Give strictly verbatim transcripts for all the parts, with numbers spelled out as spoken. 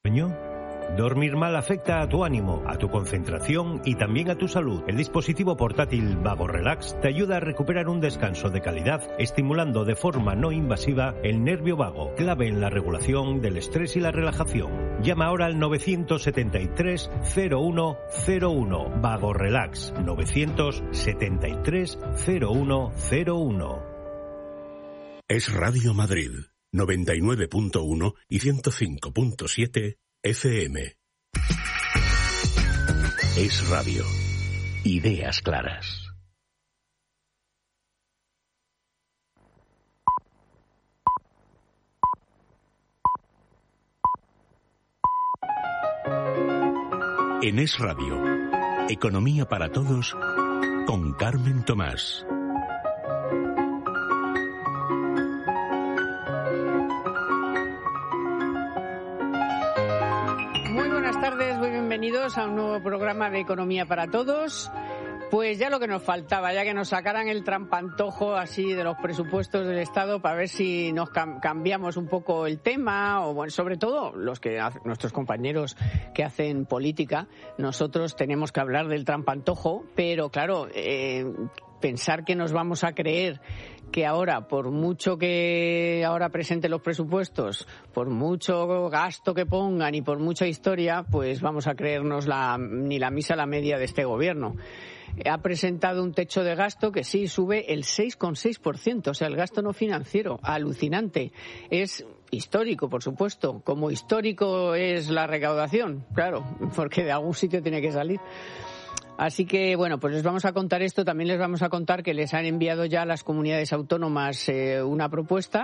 sueño? Dormir mal afecta a tu ánimo, a tu concentración y también a tu salud. El dispositivo portátil Vago Relax te ayuda a recuperar un descanso de calidad, estimulando de forma no invasiva el nervio vago, clave en la regulación del estrés y la relajación. Llama ahora al nueve siete tres, cero uno cero uno. Vago Relax, nueve siete tres, cero uno cero uno. Es Radio Madrid, noventa y nueve punto uno y ciento cinco punto siete F M. Es radio. Ideas claras. En Es Radio, Economía para Todos, con Carmen Tomás. Bienvenidos a un nuevo programa de Economía para Todos. Pues ya lo que nos faltaba, ya que nos sacaran el trampantojo así de los presupuestos del Estado para ver si nos cam- cambiamos un poco el tema, o bueno, sobre todo los que nuestros compañeros que hacen política, nosotros tenemos que hablar del trampantojo, pero claro, eh, pensar que nos vamos a creer que ahora, por mucho que ahora presenten los presupuestos, por mucho gasto que pongan y por mucha historia, pues vamos a creernos la, ni la misa a la media de este gobierno. Ha presentado un techo de gasto que sí sube el seis coma seis por ciento, o sea, el gasto no financiero, alucinante. Es histórico, por supuesto, como histórico es la recaudación, claro, porque de algún sitio tiene que salir. Así que, bueno, pues les vamos a contar esto. También les vamos a contar que les han enviado ya a las comunidades autónomas eh, una propuesta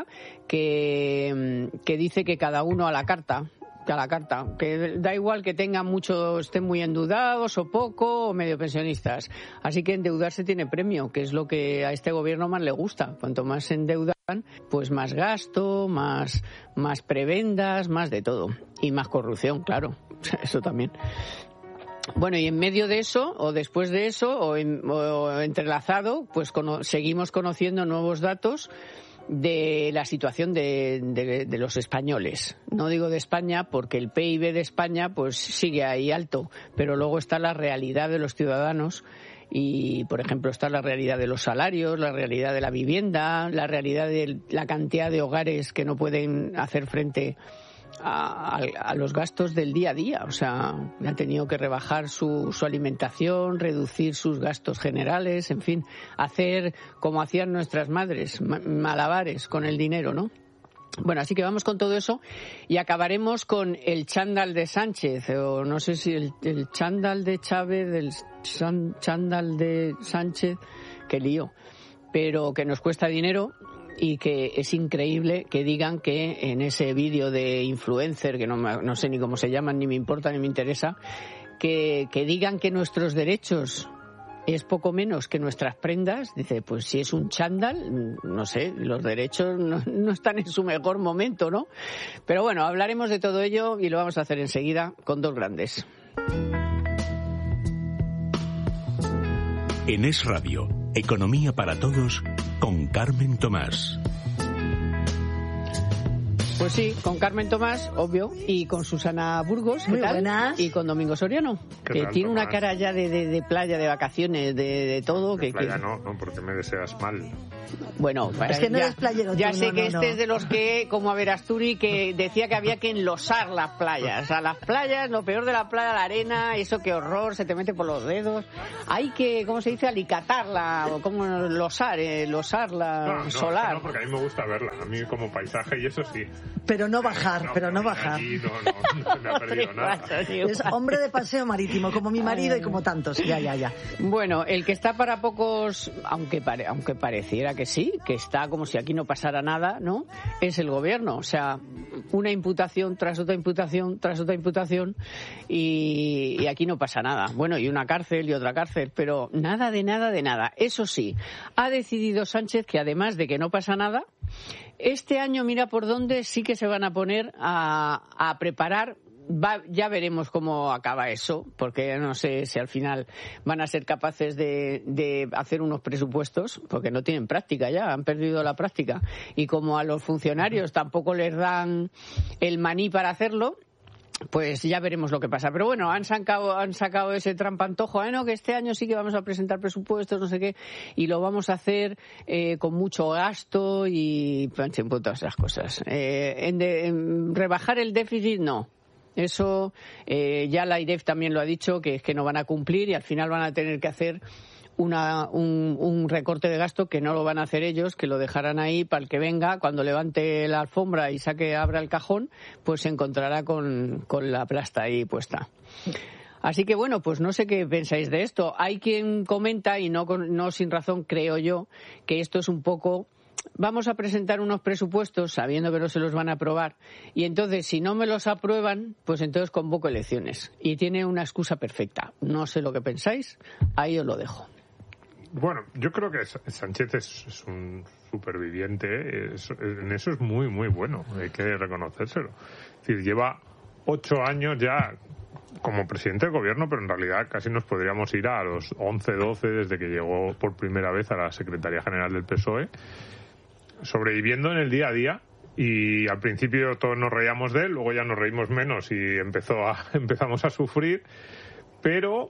que, que dice que cada uno a la carta, a la carta, que da igual que tengan mucho, estén muy endeudados o poco, o medio pensionistas. Así que endeudarse tiene premio, que es lo que a este gobierno más le gusta. Cuanto más se endeudan, pues más gasto, más, más prebendas, más de todo. Y más corrupción, claro, eso también. Bueno, y en medio de eso, o después de eso, o, en, o entrelazado, pues cono- seguimos conociendo nuevos datos de la situación de, de, de los españoles. No digo de España porque el P I B de España pues sigue ahí alto, pero luego está la realidad de los ciudadanos y, por ejemplo, está la realidad de los salarios, la realidad de la vivienda, la realidad de la cantidad de hogares que no pueden hacer frente A, a los gastos del día a día. O sea, ha tenido que rebajar su, su alimentación, reducir sus gastos generales, en fin, hacer como hacían nuestras madres, malabares con el dinero, ¿no? Bueno, así que vamos con todo eso y acabaremos con el chándal de Sánchez, o no sé si el, el chándal de Chávez, el chándal de Sánchez, qué lío, pero que nos cuesta dinero. Y que es increíble que digan que en ese vídeo de influencer, que no, no sé ni cómo se llaman, ni me importa, ni me interesa, que, que digan que nuestros derechos es poco menos que nuestras prendas. Dice, pues si es un chándal, no sé, los derechos no, no están en su mejor momento, ¿no? Pero bueno, hablaremos de todo ello y lo vamos a hacer enseguida con dos grandes. En Es Radio, Economía para Todos, con Carmen Tomás. Pues sí, con Carmen Tomás, obvio, y con Susana Burgos, ¿qué Muy tal? buenas. Y con Domingo Soriano, que tal, tiene Tomás? una cara ya de, de, de playa, de vacaciones, de, de todo. De que, playa que... no, no, porque me deseas mal. Bueno, Es que no ya, eres playero tú, ya sé no, que no, este no. es de los que, como a Verasturi, que decía que había que enlosar las playas. O sea, las playas, lo peor de la playa, la arena, eso qué horror, se te mete por los dedos. Hay que, ¿cómo se dice? Alicatarla, o como losar, eh, losarla, No, no, solar. no, porque a mí me gusta verla. A mí como paisaje y eso sí. Pero no bajar, No, pero no mira, bajar. allí no, no, no se me ha perdido nada. Es hombre de paseo marítimo, como mi marido y como tantos. Ya, ya, ya. Bueno, el que está para pocos, aunque pare, aunque pareciera que sí, que está como si aquí no pasara nada, ¿no? Es el gobierno. O sea, una imputación tras otra imputación tras otra imputación y, y aquí no pasa nada. Bueno, y una cárcel y otra cárcel, pero nada de nada de nada. Eso sí, ha decidido Sánchez que además de que no pasa nada, este año mira por dónde sí que se van a poner a, a preparar. Va, ya veremos cómo acaba eso, porque no sé si al final van a ser capaces de, de hacer unos presupuestos, porque no tienen práctica ya, han perdido la práctica. Y como a los funcionarios tampoco les dan el maní para hacerlo, pues ya veremos lo que pasa. Pero bueno, han sacado, han sacado ese trampantojo, ¿eh? No, que este año sí que vamos a presentar presupuestos, no sé qué, y lo vamos a hacer eh, con mucho gasto y en todas esas cosas. Eh, en, de, en rebajar el déficit, no. Eso eh, ya la I R E F también lo ha dicho, que es que no van a cumplir y al final van a tener que hacer Una, un, un recorte de gasto que no lo van a hacer ellos, que lo dejarán ahí para el que venga, cuando levante la alfombra y saque, abra el cajón, pues se encontrará con, con la plasta ahí puesta. Así que bueno, pues no sé qué pensáis de esto. Hay quien comenta, y no, no sin razón creo yo, que esto es un poco... Vamos a presentar unos presupuestos sabiendo que no se los van a aprobar y entonces si no me los aprueban, pues entonces convoco elecciones. Y tiene una excusa perfecta. No sé lo que pensáis, ahí os lo dejo. Bueno, yo creo que Sánchez es, es un superviviente, es, en eso es muy, muy bueno, hay que reconocérselo. Es decir, lleva ocho años ya como presidente del gobierno, pero en realidad casi nos podríamos ir a los once, doce desde que llegó por primera vez a la Secretaría General del P S O E, sobreviviendo en el día a día. Y al principio todos nos reíamos de él, luego ya nos reímos menos y empezó a, empezamos a sufrir, pero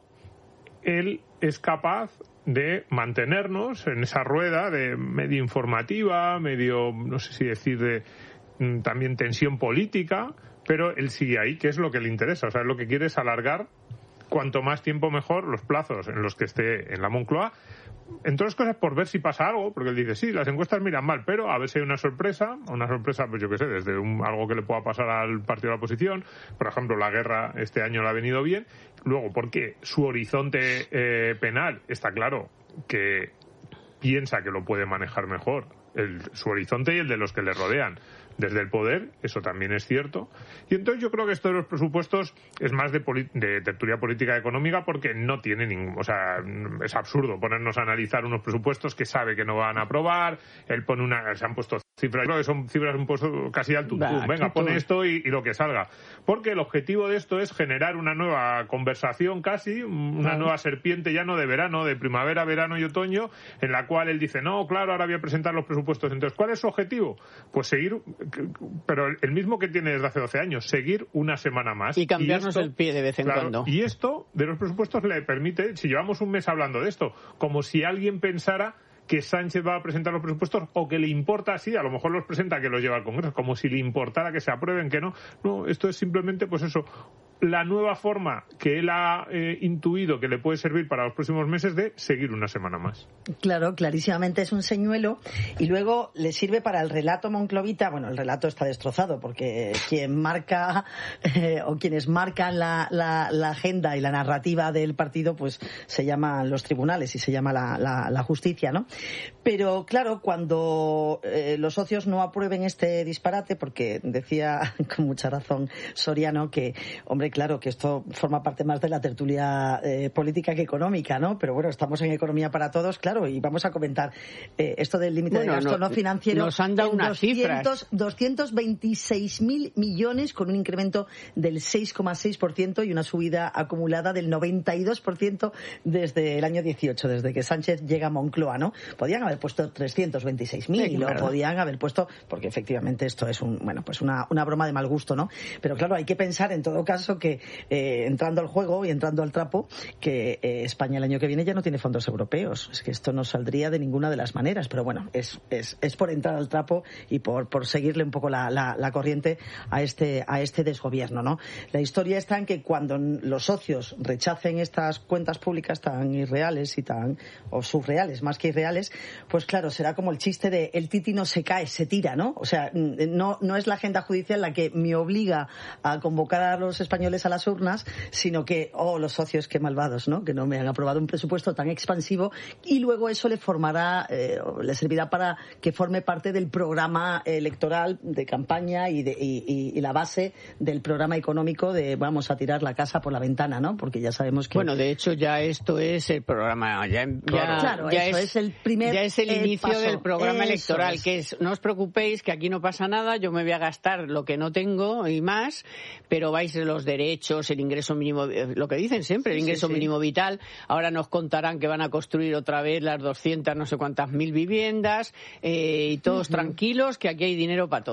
él es capaz de mantenernos en esa rueda de medio informativa, medio, no sé si decir, de mm, también tensión política, pero él sigue ahí, que es lo que le interesa. O sea, lo que quiere es alargar cuanto más tiempo mejor los plazos en los que esté en la Moncloa, entre otras cosas por ver si pasa algo, porque él dice, sí, las encuestas miran mal, pero a ver si hay una sorpresa, una sorpresa, pues yo qué sé, desde un, algo que le pueda pasar al partido de la oposición, por ejemplo, la guerra este año le ha venido bien, luego porque su horizonte eh, penal está claro que piensa que lo puede manejar mejor, el, su horizonte y el de los que le rodean. Desde el poder, eso también es cierto. Y entonces yo creo que esto de los presupuestos es más de, de tertulia política económica porque no tiene ningún... O sea, es absurdo ponernos a analizar unos presupuestos que sabe que no van a aprobar. Él pone una... Se han puesto cifras, creo que son cifras un poco casi al tuntún. Venga, pone esto y, y lo que salga. Porque el objetivo de esto es generar una nueva conversación casi, una claro. nueva serpiente ya no de verano, de primavera, verano y otoño, en la cual él dice, no, claro, ahora voy a presentar los presupuestos. Entonces, ¿cuál es su objetivo? Pues seguir... pero el mismo que tiene desde hace doce años, seguir una semana más. Y cambiarnos y esto, el pie de vez en claro, cuando. Y esto de los presupuestos le permite, si llevamos un mes hablando de esto, como si alguien pensara que Sánchez va a presentar los presupuestos o que le importa así, a lo mejor los presenta que los lleva al Congreso, como si le importara que se aprueben, que no. No, esto es simplemente, pues eso, la nueva forma que él ha eh, intuido que le puede servir para los próximos meses de seguir una semana más. Claro, clarísimamente es un señuelo y luego le sirve para el relato monclovita. Bueno, el relato está destrozado porque quien marca eh, o quienes marcan la, la, la agenda y la narrativa del partido pues se llaman los tribunales y se llama la, la, la justicia, ¿no? Pero claro, cuando eh, los socios no aprueben este disparate, porque decía con mucha razón Soriano que, hombre, claro, que esto forma parte más de la tertulia eh, política que económica, ¿no? Pero bueno, estamos en Economía para Todos, claro, y vamos a comentar eh, esto del límite bueno, de gasto no, no financiero. Nos han dado unas cifras. doscientos veintiséis mil millones con un incremento del seis coma seis por ciento y una subida acumulada del noventa y dos por ciento desde el año dieciocho, desde que Sánchez llega a Moncloa, ¿no? Podían haber puesto trescientos veintiséis mil y lo podían haber puesto, porque efectivamente esto es un, bueno, pues una, una broma de mal gusto, ¿no? Pero claro, hay que pensar en todo caso que eh, entrando al juego y entrando al trapo, que eh, España el año que viene ya no tiene fondos europeos. Es que esto no saldría de ninguna de las maneras, pero bueno, es, es, es por entrar al trapo y por, por seguirle un poco la, la, la corriente a este, a este desgobierno, ¿no? La historia está en que cuando los socios rechacen estas cuentas públicas tan irreales y tan, o surreales más que irreales, pues claro, será como el chiste de el titi no se cae, se tira, ¿no? O sea, no, no es la agenda judicial la que me obliga a convocar a los españoles a las urnas, sino que, oh, los socios, qué malvados, ¿no? Que no me han aprobado un presupuesto tan expansivo y luego eso le formará, eh, le servirá para que forme parte del programa electoral de campaña y, de, y, y, y la base del programa económico de vamos a tirar la casa por la ventana, ¿no? Porque ya sabemos que... Bueno, de hecho ya esto es el programa, ya, ya, claro, ya eso es, es el primer ya es el inicio paso. del programa Eso electoral, es. que es, no os preocupéis que aquí no pasa nada, yo me voy a gastar lo que no tengo y más, pero vais de los derechos, el ingreso mínimo, lo que dicen siempre, el ingreso sí, sí, mínimo sí. vital, ahora nos contarán que van a construir otra vez las doscientas no sé cuántas mil viviendas eh, y todos uh-huh. tranquilos que aquí hay dinero para todo.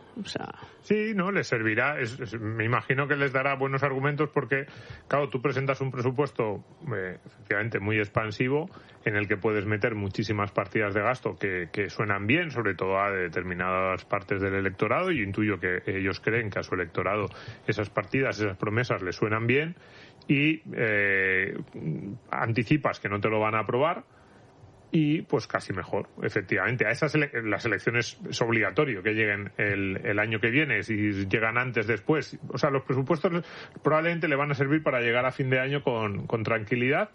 O sea... Sí, no, les servirá. Es, es, me imagino que les dará buenos argumentos porque, claro, tú presentas un presupuesto eh, efectivamente muy expansivo en el que puedes meter muchísimas partidas de gasto que, que suenan bien, sobre todo a determinadas partes del electorado, y intuyo que ellos creen que a su electorado esas partidas, esas promesas les suenan bien, y eh, anticipas que no te lo van a aprobar. Y pues casi mejor, efectivamente. A esas ele- las elecciones es obligatorio que lleguen el, el año que viene. Si llegan antes, después. O sea, los presupuestos probablemente le van a servir para llegar a fin de año con, con tranquilidad.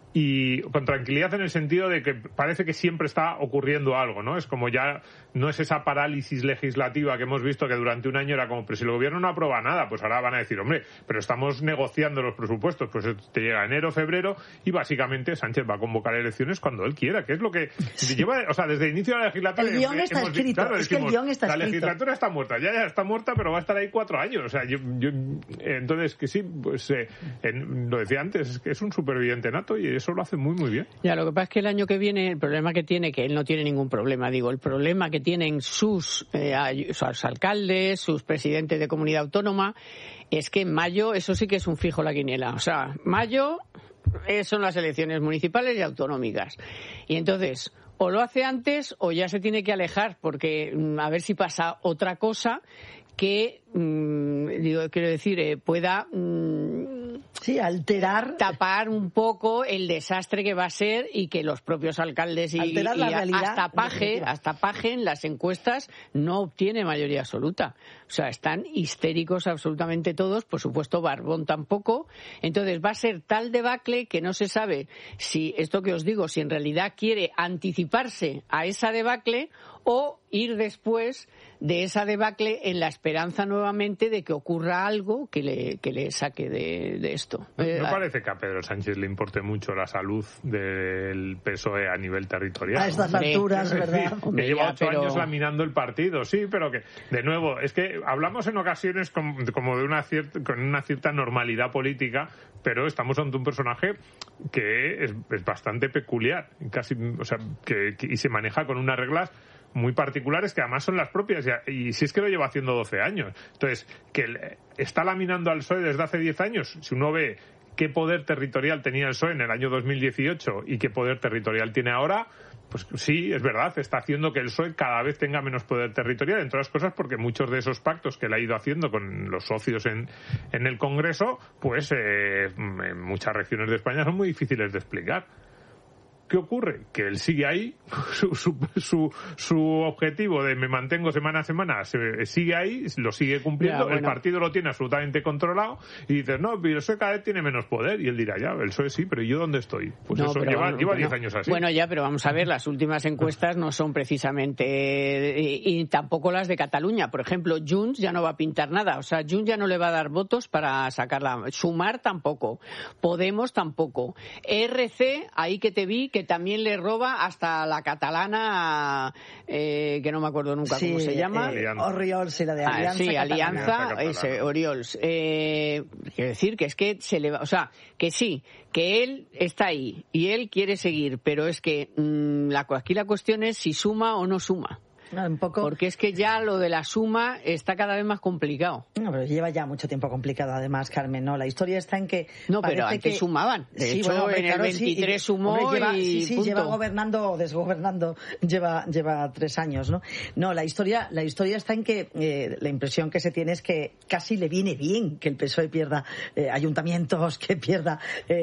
Y con tranquilidad en el sentido de que parece que siempre está ocurriendo algo, ¿no? Es como ya no es esa parálisis legislativa que hemos visto que durante un año era como, pero si el gobierno no aprueba nada, pues ahora van a decir, hombre, pero estamos negociando los presupuestos, pues te llega enero, febrero, y básicamente Sánchez va a convocar elecciones cuando él quiera, que es lo que sí. lleva, o sea, desde el inicio de la legislatura... El guión está escrito, claro, es que el guión está escrito. La legislatura está muerta, ya, ya está muerta, pero va a estar ahí cuatro años, o sea, yo, yo entonces que sí, pues eh, en, lo decía antes, es que es un superviviente nato y eso lo hace muy, muy bien. Ya, lo que pasa es que el año que viene, el problema que tiene, que él no tiene ningún problema, digo, el problema que tienen sus, eh, sus alcaldes, sus presidentes de comunidad autónoma, es que en mayo, eso sí que es un fijo la quiniela. O sea, mayo eh, son las elecciones municipales y autonómicas. Y entonces, o lo hace antes o ya se tiene que alejar, porque a ver si pasa otra cosa que, mmm, digo, quiero decir, eh, pueda... Mmm, Sí, alterar. Tapar un poco el desastre que va a ser y que los propios alcaldes y, y hasta Paje, hasta Paje en las encuestas no obtiene mayoría absoluta. O sea, están histéricos absolutamente todos. Por supuesto, Barbón tampoco. Entonces va a ser tal debacle que no se sabe si, esto que os digo, si en realidad quiere anticiparse a esa debacle o ir después de esa debacle en la esperanza nuevamente de que ocurra algo que le, que le saque de, de esto. No, no parece que a Pedro Sánchez le importe mucho la salud del P S O E a nivel territorial. A estas Hombre, alturas, es ¿verdad? Decir, que lleva ocho pero... años laminando el partido, sí, pero que, de nuevo, es que hablamos en ocasiones como, como de una cierta, con una cierta normalidad política, pero estamos ante un personaje que es, es bastante peculiar, casi, o sea, que, que y se maneja con unas reglas muy particulares que además son las propias, y, y si es que lo lleva haciendo doce años. Entonces, que está laminando al P S O E desde hace diez años, si uno ve qué poder territorial tenía el P S O E en el año dos mil dieciocho y qué poder territorial tiene ahora, pues sí, es verdad, está haciendo que el P S O E cada vez tenga menos poder territorial, entre otras cosas porque muchos de esos pactos que él ha ido haciendo con los socios en, en el Congreso, pues eh, en muchas regiones de España son muy difíciles de explicar. ¿Qué ocurre? Que él sigue ahí, su, su, su, su objetivo de me mantengo semana a semana se, sigue ahí, lo sigue cumpliendo, ya, bueno. El partido lo tiene absolutamente controlado y dices, no, pero el P S O E cada vez tiene menos poder, y él dirá, ya, el P S O E sí, pero ¿yo dónde estoy? Pues no, eso lleva diez bueno, años así. Bueno, ya, pero vamos a ver, las últimas encuestas no son precisamente, y, y tampoco las de Cataluña. Por ejemplo, Junts ya no va a pintar nada, o sea, Junts ya no le va a dar votos para sacarla. Sumar tampoco, Podemos tampoco, E R C, ahí que te vi, que también le roba hasta la catalana, eh, que no me acuerdo nunca sí, cómo se llama. Eh, Oriols y la de Alianza. Ah, sí, Alianza, Alianza ese, Oriols. Eh, quiero decir que es que se le va, o sea, que sí, que él está ahí y él quiere seguir, pero es que mmm, la, aquí la cuestión es si suma o no suma. Un poco... Porque es que ya lo de la suma está cada vez más complicado. No, pero lleva ya mucho tiempo complicado, además, Carmen. No, la historia está en que... No, pero antes que... sumaban. De sí, hecho, bueno, hombre, en claro, el veintitrés sí, sumó hombre, lleva, y Sí, sí, punto. lleva gobernando o desgobernando, lleva, lleva tres años, ¿no? No, la historia, la historia está en que eh, la impresión que se tiene es que casi le viene bien que el P S O E pierda eh, ayuntamientos, que pierda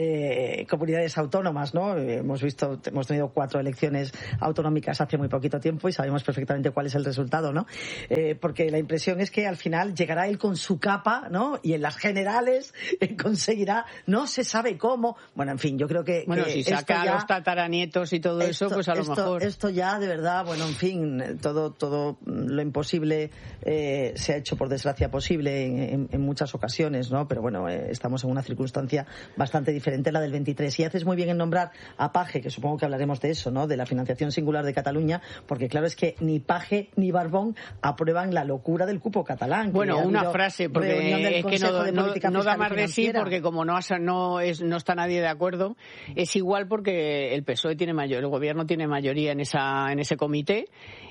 eh, comunidades autónomas, ¿no? Eh, hemos visto, hemos tenido cuatro elecciones autonómicas hace muy poquito tiempo y sabemos perfectamente cuál es el resultado, ¿no? Eh, porque la impresión es que al final llegará él con su capa, ¿no? Y en las generales eh, conseguirá, no se sabe cómo, bueno, en fin, yo creo que... Bueno, que si saca ya, a los tataranietos y todo esto, eso, pues a lo esto, mejor... Esto ya, de verdad, bueno, en fin, todo, todo lo imposible eh, se ha hecho, por desgracia, posible en, en, en muchas ocasiones, ¿no? Pero bueno, eh, estamos en una circunstancia bastante diferente a la del veintitrés. Y haces muy bien en nombrar a Paje, que supongo que hablaremos de eso, ¿no? De la financiación singular de Cataluña, porque claro, es que ni Paje ni Barbón aprueban la locura del cupo catalán. Bueno, una frase, porque es que no, no, no da más de sí, porque como no, no, es, no está nadie de acuerdo, es igual porque el P S O E tiene mayor, el gobierno tiene mayoría en esa en ese comité,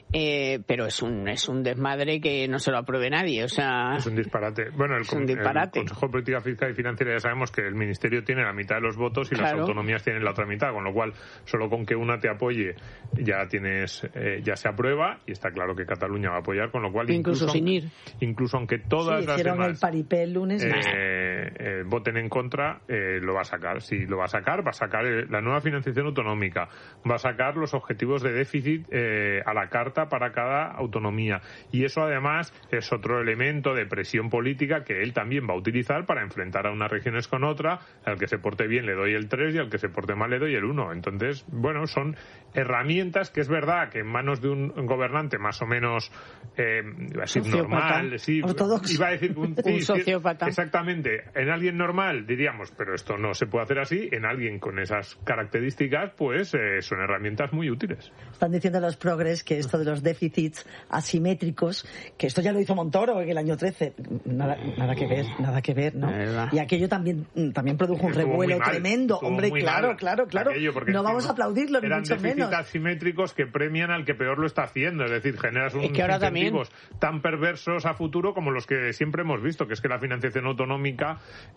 Eh, pero es un es un desmadre que no se lo apruebe nadie, o sea... Es un disparate. Bueno, el, es un disparate. el Consejo de Política Fiscal y Financiera ya sabemos que el Ministerio tiene la mitad de los votos y claro. las autonomías tienen la otra mitad, con lo cual solo con que una te apoye ya tienes eh, ya se aprueba, y está claro que Cataluña va a apoyar, con lo cual incluso, incluso sin ir. Incluso aunque todas sí, las hicieron demás el paripé el lunes eh, eh, voten en contra, eh, lo va a sacar. Si lo va a sacar, va a sacar eh, la nueva financiación autonómica, va a sacar los objetivos de déficit eh, a la carta para cada autonomía, y eso además es otro elemento de presión política que él también va a utilizar para enfrentar a unas regiones con otra. Al que se porte bien le doy el tres y al que se porte mal le doy el uno. Entonces, bueno, son herramientas que es verdad que en manos de un gobernante más o menos eh, iba a decir normal, sí, ortodoxo, iba a decir un, sí, un sociópata. Exactamente. En alguien normal diríamos, pero esto no se puede hacer así. En alguien con esas características, pues eh, son herramientas muy útiles. Están diciendo los progres que esto de los déficits asimétricos, que esto ya lo hizo Montoro en el año trece, nada, nada que ver, nada que ver, ¿no? Y aquello también también produjo un revuelo tremendo. Hombre, claro, claro, claro. Aquello, no vamos a aplaudirlo, ni mucho menos. Eran déficits asimétricos que premian al que peor lo está haciendo, es decir, generas unos es que ahora incentivos también... tan perversos a futuro como los que siempre hemos visto, que es que la financiación autonómica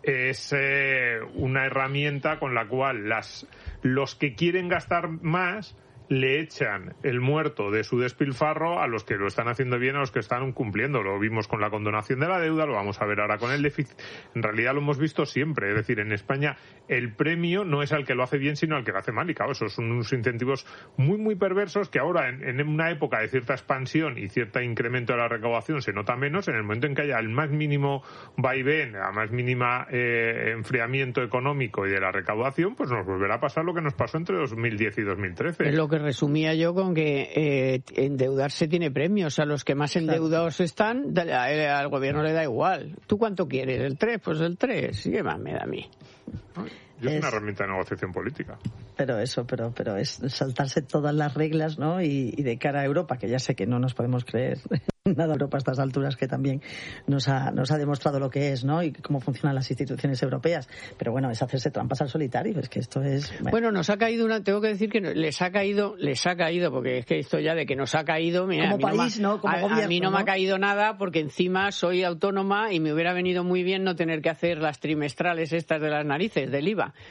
es eh, una herramienta con la cual las los que quieren gastar más le echan el muerto de su despilfarro a los que lo están haciendo bien, a los que están cumpliendo. Lo vimos con la condonación de la deuda, lo vamos a ver ahora con el déficit. En realidad lo hemos visto siempre. Es decir, en España el premio no es al que lo hace bien, sino al que lo hace mal. Y claro, esos son unos incentivos muy, muy perversos que ahora, en, en una época de cierta expansión y cierto incremento de la recaudación, se nota menos. En el momento en que haya el más mínimo vaivén, la más mínima eh, enfriamiento económico y de la recaudación, pues nos volverá a pasar lo que nos pasó entre dos mil diez y dos mil trece. Es lo que resumía yo con que eh, endeudarse tiene premios. A los que más endeudados están, al gobierno le da igual. ¿Tú cuánto quieres? ¿El tres? Pues el tres. ¿Y qué más me da a mí? Yo es, es una herramienta de negociación política. Pero eso, pero pero es saltarse todas las reglas, ¿no? Y, y de cara a Europa, que ya sé que no nos podemos creer nada Europa a estas alturas, que también nos ha nos ha demostrado lo que es, ¿no? Y cómo funcionan las instituciones europeas. Pero bueno, es hacerse trampas al solitario. Es que esto es... Bueno, bueno nos ha caído una... Tengo que decir que les ha caído, les ha caído, porque es que esto ya de que nos ha caído... Mira, como a mí país, no, ¿no? Como a, gobierno, a mí no, ¿no? me ha caído nada, porque encima soy autónoma y me hubiera venido muy bien no tener que hacer las trimestrales estas de las narices, del I V A.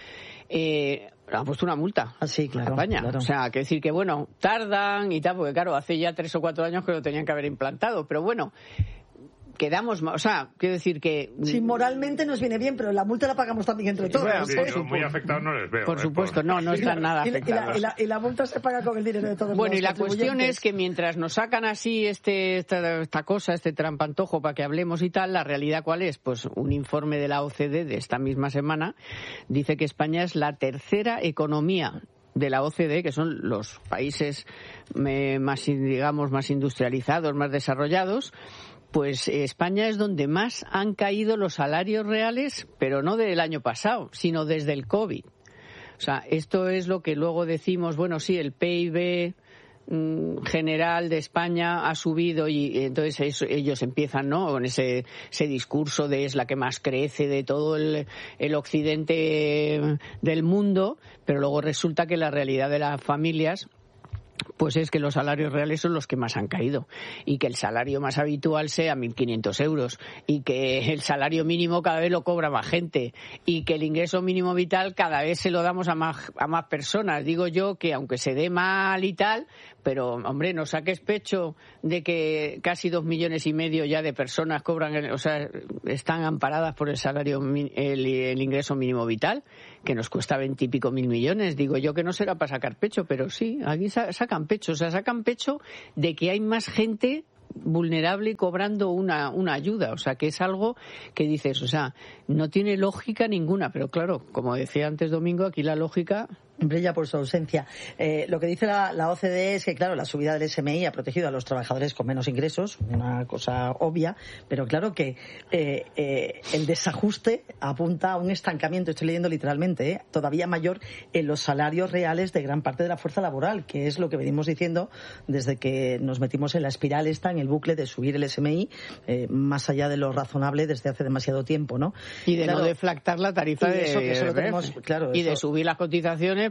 Eh, han puesto una multa ah, sí, claro, a España. Claro. O sea, que decir que, bueno, tardan y tal, porque claro, hace ya tres o cuatro años que lo tenían que haber implantado, pero bueno, quedamos, o sea, quiero decir que... Sí, moralmente nos viene bien, pero la multa la pagamos también entre todos. Bueno, sí, por yo muy afectados no les veo. Por eh, supuesto, por... no, no están nada afectados. Y la, y, la, y la multa se paga con el dinero de todos. Bueno, los y la cuestión es que mientras nos sacan así este esta, esta cosa, este trampantojo para que hablemos y tal, ¿la realidad cuál es? Pues un informe de la O C D de esta misma semana dice que España es la tercera economía de la O C D, que son los países eh, más, digamos, más industrializados, más desarrollados. Pues España es donde más han caído los salarios reales, pero no del año pasado, sino desde el COVID. O sea, esto es lo que luego decimos, bueno, sí, el P I B mmm, general de España ha subido y entonces eso, ellos empiezan, ¿no?, con ese, ese discurso de es la que más crece de todo el, el occidente del mundo, pero luego resulta que la realidad de las familias pues es que los salarios reales son los que más han caído y que el salario más habitual sea mil quinientos euros y que el salario mínimo cada vez lo cobra más gente y que el ingreso mínimo vital cada vez se lo damos a más, a más personas. Digo yo que aunque se dé mal y tal, pero hombre, no saques pecho de que casi dos millones y medio ya de personas cobran, el, o sea, están amparadas por el salario, el, el ingreso mínimo vital, que nos cuesta veintipico mil millones. Digo yo que no será para sacar pecho, pero sí, aquí sacan pecho, o sea, sacan pecho de que hay más gente vulnerable y cobrando una, una ayuda, o sea, que es algo que dices, o sea, no tiene lógica ninguna, pero claro, como decía antes Domingo, aquí la lógica brilla por su ausencia. Eh, lo que dice la, la O C D es que, claro, la subida del S M I ha protegido a los trabajadores con menos ingresos, una cosa obvia, pero claro que eh, eh, el desajuste apunta a un estancamiento, estoy leyendo literalmente, eh, todavía mayor en los salarios reales de gran parte de la fuerza laboral, que es lo que venimos diciendo desde que nos metimos en la espiral esta, en el bucle de subir el S M I eh, más allá de lo razonable desde hace demasiado tiempo, ¿no? Y de claro, no deflactar la tarifa y de eso, que eso lo tenemos, claro, y eso, de subir las cotizaciones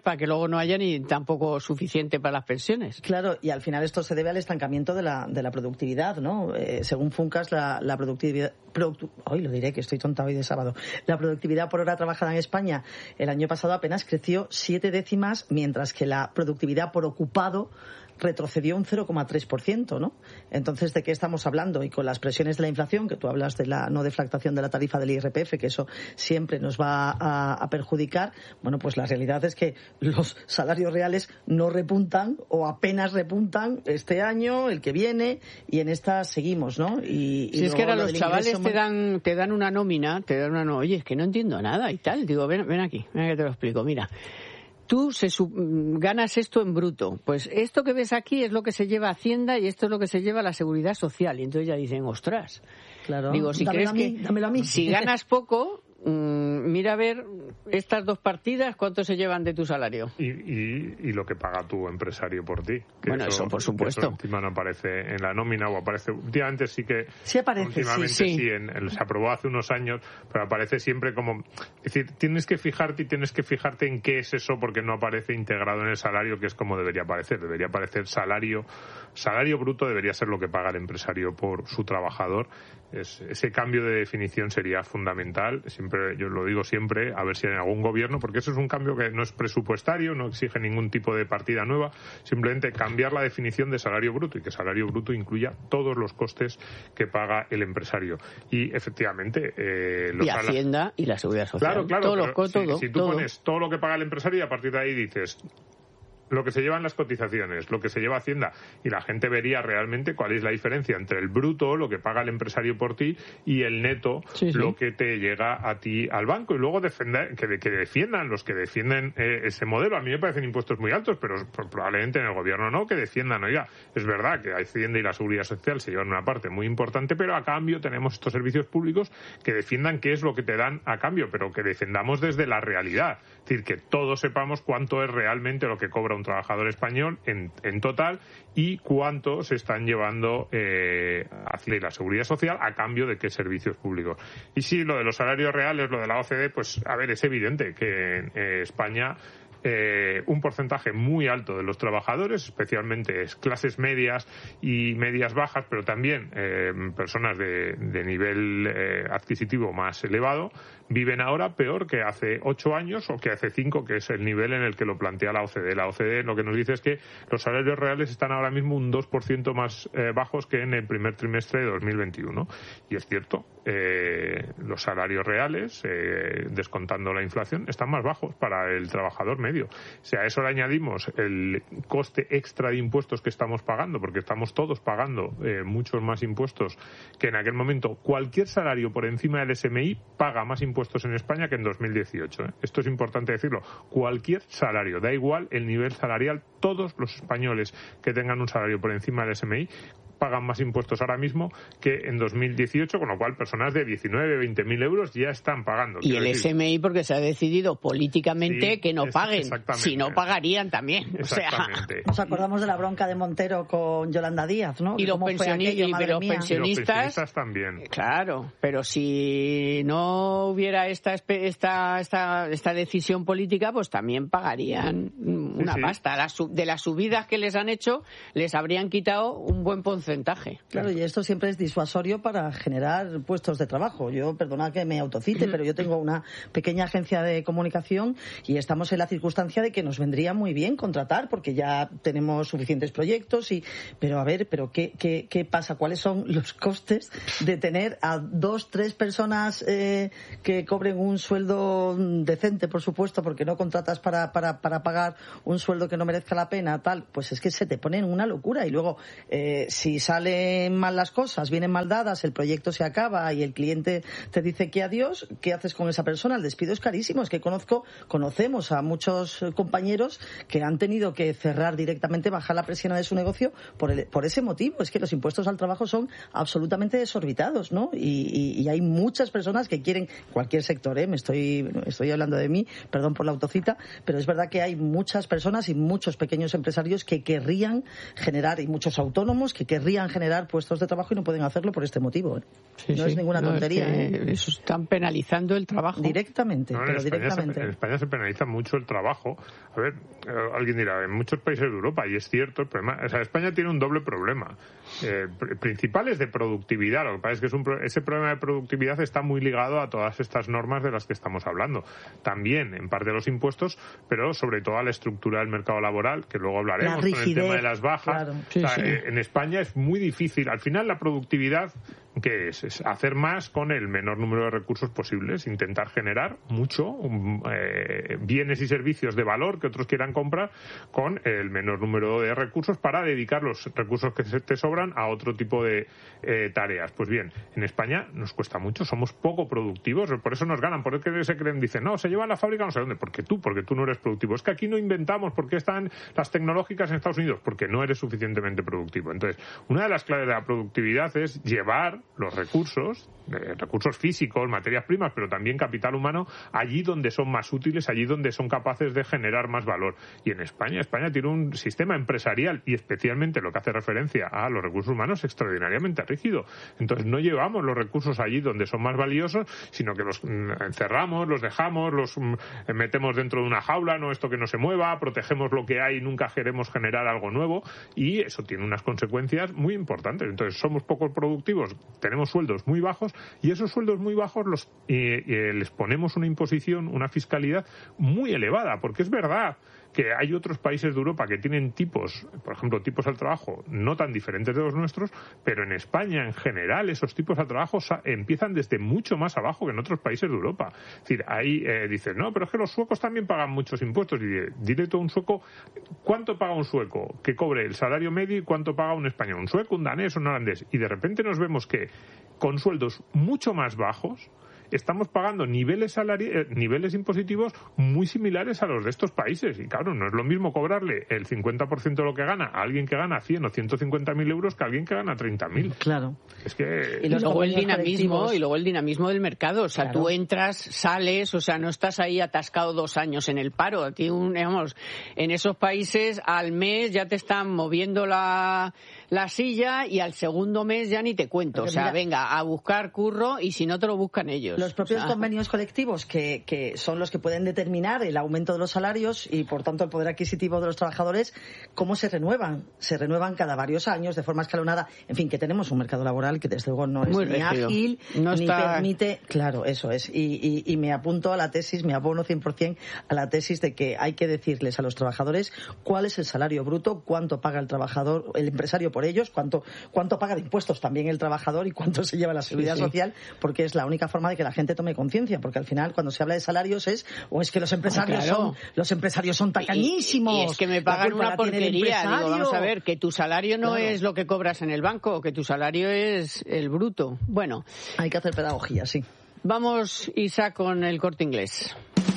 para que luego no haya ni tampoco suficiente para las pensiones. Claro, y al final esto se debe al estancamiento de la, de la productividad, ¿no? Eh, según Funcas, la, la productividad... Productu, hoy lo diré, que estoy tonta hoy de sábado. La productividad por hora trabajada en España el año pasado apenas creció siete décimas, mientras que la productividad por ocupado retrocedió un cero coma tres por ciento, ¿no? Entonces, ¿de qué estamos hablando? Y con las presiones de la inflación, que tú hablas de la no deflactación de la tarifa del I R P F, que eso siempre nos va a, a perjudicar, bueno, pues la realidad es que los salarios reales no repuntan o apenas repuntan este año, el que viene, y en esta seguimos, ¿no? Y, y si es que ahora los chavales ingreso... te dan te dan una nómina, te dan una no, oye, es que no entiendo nada y tal. Digo, ven, ven aquí, ven que te lo explico, mira. Tú se sub, ganas esto en bruto. Pues esto que ves aquí es lo que se lleva a Hacienda y esto es lo que se lleva a la Seguridad Social. Y entonces ya dicen, ostras. Claro. Digo, si dámelo crees a mí, que dámelo a mí. Si ganas poco, mmm, mira a ver estas dos partidas, ¿cuánto se llevan de tu salario? Y, y, y lo que paga tu empresario por ti. Que bueno, eso, eso por supuesto. Eso encima no aparece en la nómina o aparece... Últimamente sí que... Sí aparece, últimamente sí. sí, sí en, en, se aprobó hace unos años, pero aparece siempre como... Es decir, tienes que fijarte y tienes que fijarte en qué es eso porque no aparece integrado en el salario, que es como debería aparecer. Debería aparecer salario... Salario bruto debería ser lo que paga el empresario por su trabajador. Es, ese cambio de definición sería fundamental. Siempre, yo lo digo siempre, a ver si en algún gobierno, porque eso es un cambio que no es presupuestario, no exige ningún tipo de partida nueva, simplemente cambiar la definición de salario bruto y que salario bruto incluya todos los costes que paga el empresario. Y efectivamente... Eh, los y Hacienda sala... y la Seguridad Social. Claro, claro. Todos los si, todo, si tú todo. pones todo lo que paga el empresario y a partir de ahí dices... lo que se llevan las cotizaciones, lo que se lleva Hacienda, y la gente vería realmente cuál es la diferencia entre el bruto, lo que paga el empresario por ti, y el neto, sí, sí. lo que te llega a ti al banco. Y luego defender, que, que defiendan los que defienden eh, ese modelo. A mí me parecen impuestos muy altos, pero probablemente en el gobierno no, que defiendan. Oiga, es verdad que Hacienda y la Seguridad Social se llevan una parte muy importante, pero a cambio tenemos estos servicios públicos que defiendan qué es lo que te dan a cambio, pero que defendamos desde la realidad. Es decir, que todos sepamos cuánto es realmente lo que cobra un trabajador español en, en total y cuánto se están llevando eh, Hacienda y la Seguridad Social a cambio de qué servicios públicos. Y sí, lo de los salarios reales, lo de la O C D, pues a ver, es evidente que en eh, España Eh, un porcentaje muy alto de los trabajadores, especialmente clases medias y medias bajas, pero también eh, personas de, de nivel eh, adquisitivo más elevado, viven ahora peor que hace ocho años o que hace cinco, que es el nivel en el que lo plantea la O C D. La O C D lo que nos dice es que los salarios reales están ahora mismo un dos por ciento más eh, bajos que en el primer trimestre de dos mil veintiuno. Y es cierto, eh, los salarios reales, eh, descontando la inflación, están más bajos para el trabajador medio. Si a eso le añadimos el coste extra de impuestos que estamos pagando, porque estamos todos pagando eh, muchos más impuestos que en aquel momento, cualquier salario por encima del S M I paga más impuestos en España que en dos mil dieciocho. ¿eh? Esto es importante decirlo. Cualquier salario, da igual el nivel salarial, todos los españoles que tengan un salario por encima del S M I pagan más impuestos ahora mismo que en dos mil dieciocho, con lo cual personas de diecinueve, veinte mil euros ya están pagando. Y el decir... S M I porque se ha decidido políticamente sí, que no es, paguen, si no pagarían también. O sea, nos acordamos de la bronca de Montero con Yolanda Díaz, ¿no? Y los, pensioni aquello, y, los pensionistas, y los pensionistas también. Claro, pero si no hubiera esta esta esta, esta decisión política, pues también pagarían una sí, sí. pasta. La, de las subidas que les han hecho, les habrían quitado un buen porcentaje. Claro, y esto siempre es disuasorio para generar puestos de trabajo. Yo, perdona que me autocite, pero yo tengo una pequeña agencia de comunicación y estamos en la circunstancia de que nos vendría muy bien contratar porque ya tenemos suficientes proyectos. Y pero a ver, pero ¿qué, qué, qué pasa? ¿Cuáles son los costes de tener a dos, tres personas eh, que cobren un sueldo decente, por supuesto, porque no contratas para, para, para pagar un sueldo que no merezca la pena, tal? Pues es que se te pone en una locura. Y luego, eh, si salen mal las cosas, vienen mal dadas, el proyecto se acaba y el cliente te dice que adiós, ¿qué haces con esa persona? El despido es carísimo. Es que conozco, conocemos a muchos compañeros que han tenido que cerrar directamente, bajar la presión de su negocio por, el, por ese motivo. Es que los impuestos al trabajo son absolutamente desorbitados, ¿no? Y, y, y hay muchas personas que quieren, cualquier sector, ¿eh? Me estoy, estoy hablando de mí, perdón por la autocita, pero es verdad que hay muchas personas y muchos pequeños empresarios que querrían generar, y muchos autónomos que querrían querrían generar puestos de trabajo y no pueden hacerlo por este motivo. ¿eh? Sí, no sí. es ninguna no, tontería. es ¿eh? Eso están penalizando el trabajo. Directamente, no, pero en España directamente. Se, en España se penaliza mucho el trabajo. A ver, eh, alguien dirá, en muchos países de Europa, y es cierto, el problema, o sea, España tiene un doble problema. Eh, pr- principal es de productividad. Lo que pasa es que es un pro- ese problema de productividad está muy ligado a todas estas normas de las que estamos hablando. También, en parte, los impuestos, pero sobre todo a la estructura del mercado laboral, que luego hablaremos La rigidez, con el tema de las bajas. Claro. Sí, o sea, sí. eh, en España es muy difícil. Al final, la productividad, ¿qué es? Es hacer más con el menor número de recursos posibles, intentar generar mucho, um, eh, bienes y servicios de valor que otros quieran comprar con el menor número de recursos para dedicar los recursos que se te sobran a otro tipo de eh, tareas. Pues bien, en España nos cuesta mucho, somos poco productivos, por eso nos ganan, por eso se creen, dicen, no, se llevan la fábrica no sé dónde, porque tú, porque tú no eres productivo. Es que aquí no inventamos, ¿por qué están las tecnológicas en Estados Unidos? Porque no eres suficientemente productivo. Entonces, una de las claves de la productividad es llevar los recursos, eh, recursos físicos, materias primas, pero también capital humano, allí donde son más útiles, allí donde son capaces de generar más valor. Y en España, España tiene un sistema empresarial y especialmente lo que hace referencia a los recursos humanos extraordinariamente rígido. Entonces no llevamos los recursos allí donde son más valiosos, sino que los mm, encerramos, los dejamos, los mm, metemos dentro de una jaula, no esto que no se mueva, protegemos lo que hay y nunca queremos generar algo nuevo, y eso tiene unas consecuencias muy importantes. Entonces somos poco productivos, tenemos sueldos muy bajos, y esos sueldos muy bajos los eh, eh, les ponemos una imposición, una fiscalidad muy elevada, porque es verdad que hay otros países de Europa que tienen tipos, por ejemplo, tipos al trabajo no tan diferentes de los nuestros, pero en España, en general, esos tipos al trabajo empiezan desde mucho más abajo que en otros países de Europa. Es decir, ahí eh, dicen, no, pero es que los suecos también pagan muchos impuestos. Y dile tú a un sueco, ¿cuánto paga un sueco que cobre el salario medio y cuánto paga un español? Un sueco, un danés, un holandés. Y de repente nos vemos que con sueldos mucho más bajos estamos pagando niveles salari- eh, niveles impositivos muy similares a los de estos países. Y claro, no es lo mismo cobrarle el cincuenta por ciento de lo que gana a alguien que gana cien o ciento cincuenta mil euros que a alguien que gana treinta mil. Claro. Es que... Y luego el dinamismo, colectivos. y luego el dinamismo del mercado. O sea, Claro. tú entras, sales, o sea, no estás ahí atascado dos años en el paro. A ti, un, digamos, en esos países al mes ya te están moviendo la, la silla y al segundo mes ya ni te cuento. Porque o sea, mira, venga, a buscar curro y si no te lo buscan ellos. Los propios O sea, convenios colectivos que, que son los que pueden determinar el aumento de los salarios y, por tanto, el poder adquisitivo de los trabajadores, ¿cómo se renuevan? Se renuevan cada varios años de forma escalonada. En fin, que tenemos un mercado laboral que, desde luego, no es Muy ni rígido. ágil, No ni está- permite... Claro, eso es. Y, y, y me apunto a la tesis, me abono cien por ciento a la tesis de que hay que decirles a los trabajadores cuál es el salario bruto, cuánto paga el trabajador, el empresario por ellos, cuánto, cuánto paga de impuestos también el trabajador y cuánto se lleva la seguridad Sí, sí. social, porque es la única forma de que la gente tome conciencia, porque al final cuando se habla de salarios es o es que los empresarios Ah, claro. son los empresarios son tacañísimos, Y, y es que me la pagan culpa una la tiene el porquería. Digo, empresario. vamos a ver, que tu salario no Claro. es lo que cobras en el banco, que tu salario es el bruto. Bueno, Hay que hacer pedagogía, sí. vamos, Isa, con el Corte Inglés.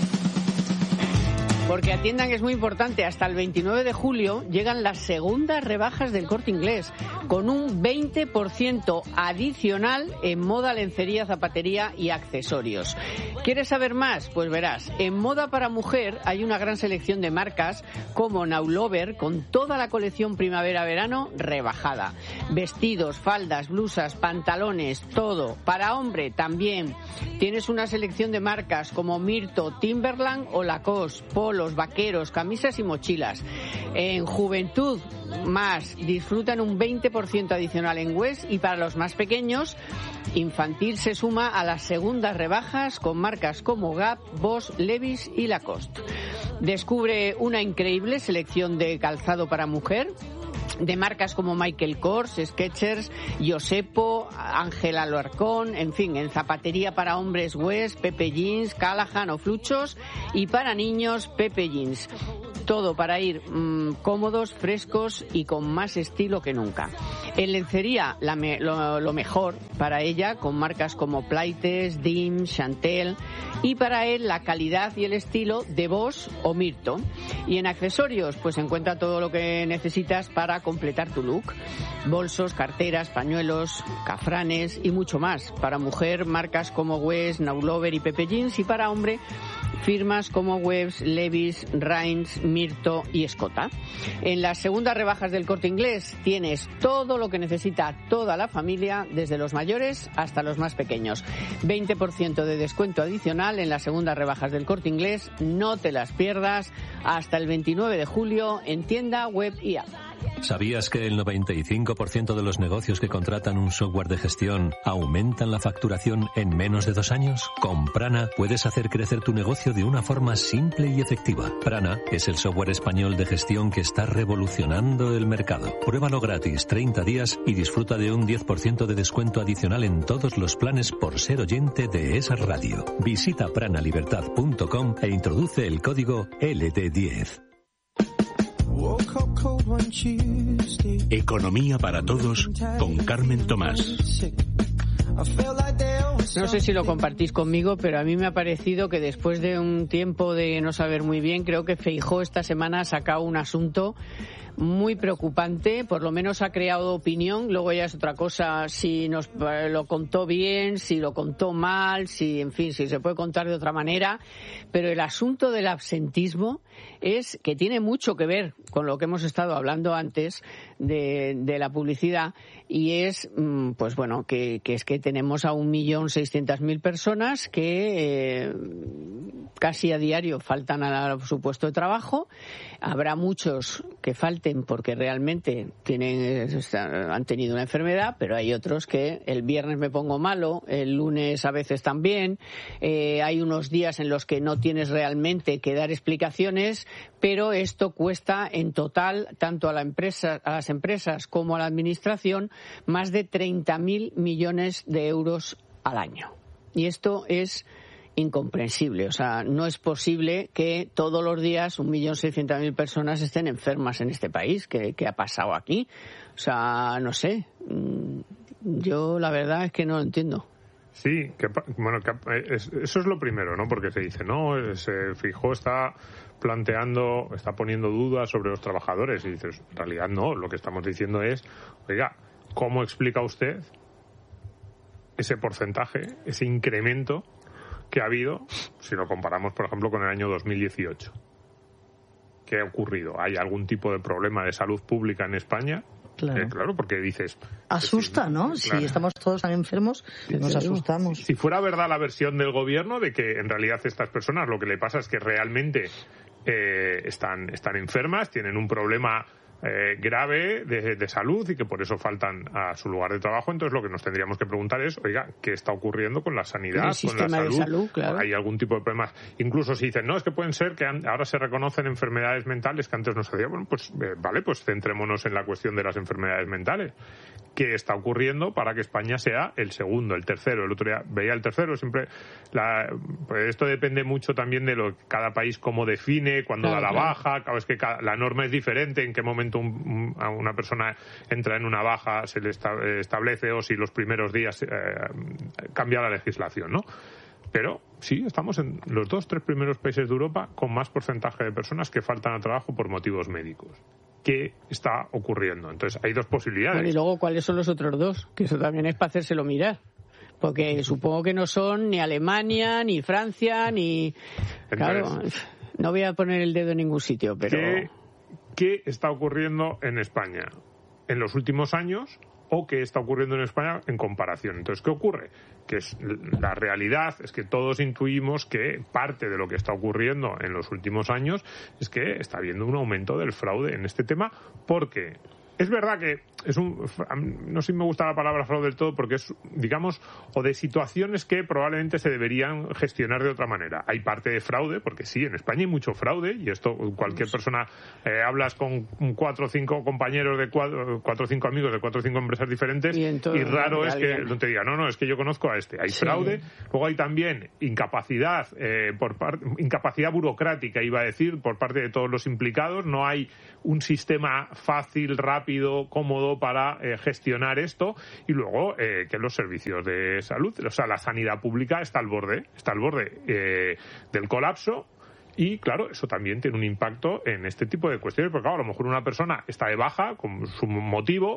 Porque atiendan que es muy importante, hasta el veintinueve de julio llegan las segundas rebajas del Corte Inglés, con un veinte por ciento adicional en moda, lencería, zapatería y accesorios. ¿Quieres saber más? Pues verás, en moda para mujer hay una gran selección de marcas como Now Lover, con toda la colección primavera-verano rebajada. Vestidos, faldas, blusas, pantalones, todo. Para hombre también. Tienes una selección de marcas como Mirto, Timberland o Lacoste, polos, vaqueros, camisas y mochilas. En juventud, más, disfrutan un veinte por ciento adicional en West, y para los más pequeños, infantil se suma a las segundas rebajas con marcas como Gap, Boss, Levi's y Lacoste. Descubre una increíble selección de calzado para mujer, de marcas como Michael Kors, Skechers, Yosepo, Ángel Alarcón, en fin, en zapatería para hombres West, Pepe Jeans, Callahan o Fluchos, y para niños Pepe Jeans. Todo para ir mmm, cómodos, frescos y con más estilo que nunca. En lencería, la me, lo, lo mejor para ella, con marcas como Plaites, Dim, Chantel, y para él la calidad y el estilo de Boss o Mirto. Y en accesorios, pues encuentra todo lo que necesitas para completar tu look. Bolsos, carteras, pañuelos, cafranes y mucho más. Para mujer, marcas como West, Now Lover y Pepe Jeans, y para hombre, firmas como Webs, Levi's, Reins, Mirto y Escota. En las segundas rebajas del Corte Inglés tienes todo lo que necesita toda la familia, desde los mayores hasta los más pequeños. veinte por ciento de descuento adicional en las segundas rebajas del Corte Inglés. No te las pierdas hasta el veintinueve de julio en tienda, web y app. ¿Sabías que el noventa y cinco por ciento de los negocios que contratan un software de gestión aumentan la facturación en menos de dos años? Con Prana puedes hacer crecer tu negocio de una forma simple y efectiva. Prana es el software español de gestión que está revolucionando el mercado. Pruébalo gratis treinta días y disfruta de un diez por ciento de descuento adicional en todos los planes por ser oyente de esa radio. Visita pranalibertad punto com e introduce el código L D diez. Economía para todos con Carmen Tomás. No sé si lo compartís conmigo, pero a mí me ha parecido que después de un tiempo de no saber muy bien, creo que Feijóo esta semana ha sacado un asunto muy preocupante, por lo menos ha creado opinión. Luego ya es otra cosa si nos lo contó bien, si lo contó mal, si, en fin, si se puede contar de otra manera. Pero el asunto del absentismo es que tiene mucho que ver con lo que hemos estado hablando antes de, de la publicidad, y es, pues bueno, que, que es que tenemos a un millón seiscientas mil personas que eh, casi a diario faltan a su puesto de trabajo. Habrá muchos que falten porque realmente tienen, han tenido una enfermedad, pero hay otros que el viernes me pongo malo, el lunes a veces también. Eh, hay unos días en los que no tienes realmente que dar explicaciones, pero esto cuesta en total tanto a la empresa, a las empresas como a la administración más de treinta mil millones de euros al año. Y esto es incomprensible. O sea, no es posible que todos los días un millón seiscientas mil personas estén enfermas en este país. ¿Qué, qué ha pasado aquí? O sea, no sé. Yo la verdad es que no lo entiendo. Sí, que, bueno, que, es, eso es lo primero, ¿no? Porque se dice, no, se Feijóo está planteando, está poniendo dudas sobre los trabajadores. Y dices, en realidad no, lo que estamos diciendo es, oiga, ¿cómo explica usted ese porcentaje, ese incremento que ha habido, si lo comparamos, por ejemplo, con el año dos mil dieciocho? ¿Qué ha ocurrido? ¿Hay algún tipo de problema de salud pública en España? Claro, eh, claro, porque dices... Asusta, ¿no? Claro. Si estamos todos tan enfermos, nos sí, asustamos. Si fuera verdad la versión del gobierno de que en realidad estas personas lo que le pasa es que realmente eh, están, están enfermas, tienen un problema Eh, grave de, de salud y que por eso faltan a su lugar de trabajo, entonces lo que nos tendríamos que preguntar es, oiga, ¿qué está ocurriendo con la sanidad, con la salud? salud claro. ¿Hay algún tipo de problemas? Incluso si dicen, no, es que pueden ser que han, ahora se reconocen enfermedades mentales que antes no se hacía. Bueno, pues eh, vale, pues centrémonos en la cuestión de las enfermedades mentales. ¿Qué está ocurriendo para que España sea el segundo, el tercero? El otro día veía el tercero, siempre la, pues esto depende mucho también de lo cada país cómo define, cuándo claro, da la claro. baja, claro, es que cada, la norma es diferente, en qué momento un, un, a una persona entra en una baja se le establece, o si los primeros días eh, cambia la legislación, ¿no? Pero sí, estamos en los dos, tres primeros países de Europa con más porcentaje de personas que faltan a trabajo por motivos médicos. ¿Qué está ocurriendo? Entonces, hay dos posibilidades. Bueno, y luego, ¿cuáles son los otros dos? Que eso también es para hacérselo mirar. Porque supongo que no son ni Alemania, ni Francia, ni... Entonces, claro, no voy a poner el dedo en ningún sitio, pero... ¿Qué, qué está ocurriendo en España en los últimos años o qué está ocurriendo en España en comparación? Entonces, ¿qué ocurre? Que es la realidad es que todos intuimos que parte de lo que está ocurriendo en los últimos años es que está habiendo un aumento del fraude en este tema, porque es verdad que es un, no sé si me gusta la palabra fraude del todo, porque es, digamos, o de situaciones que probablemente se deberían gestionar de otra manera. Hay parte de fraude, porque sí, en España hay mucho fraude, y esto cualquier persona, eh, hablas con cuatro o cinco compañeros de cuatro, cuatro o cinco amigos de cuatro o cinco empresas diferentes, y, y raro es que no te diga, no, no, es que yo conozco a este. Hay sí. fraude, luego hay también incapacidad, eh, por parte, incapacidad burocrática, iba a decir, por parte de todos los implicados. No hay un sistema fácil, rápido, cómodo para eh, gestionar esto, y luego eh, que los servicios de salud, o sea, la sanidad pública está al borde, está al borde eh, del colapso. Y claro, eso también tiene un impacto en este tipo de cuestiones, porque claro, a lo mejor una persona está de baja con su motivo,